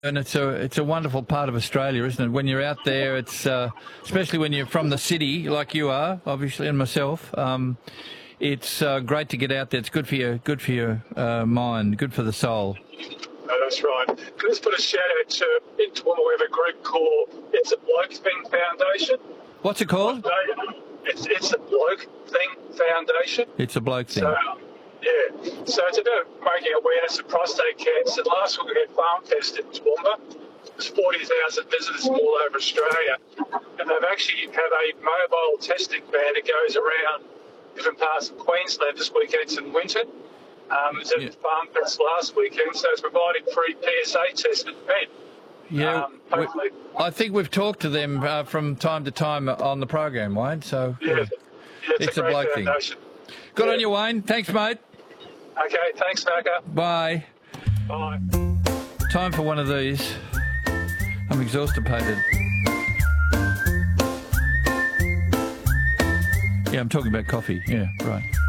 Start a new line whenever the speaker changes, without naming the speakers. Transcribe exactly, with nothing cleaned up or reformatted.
And it's a it's a wonderful part of Australia, isn't it? When you're out there, it's uh, especially when you're from the city, like you are, obviously, and myself. Um, it's uh, great to get out there. It's good for your good for your uh, mind, good for the soul.
No, that's right. Let's put a shout out to in Toowoomba. We have a group called It's a Bloke Thing Foundation.
What's it called?
It's it's a Bloke Thing Foundation.
It's a bloke thing.
So, yeah, so it's about making awareness of prostate cancer. Last week we had Farm Fest in Toowoomba. There's forty thousand visitors from all over Australia. And they've actually had a mobile testing van that goes around different parts of Queensland this weekend. It's in Winton. Um, it was at
Yeah.
Farm Fest last weekend, so it's providing free P S A tests for men.
Yeah,
Um, hopefully.
we, I think we've talked to them uh, from time to time on the program, Wayne. So
Yeah, yeah it's,
It's
a
a
great
bloke thing.
foundation.
good
Yeah.
on you, Wayne. Thanks, mate.
Okay, thanks, Macca.
Bye.
Bye.
Time for one of these. I'm exhausted-pated. Yeah, I'm talking about coffee. Yeah, right.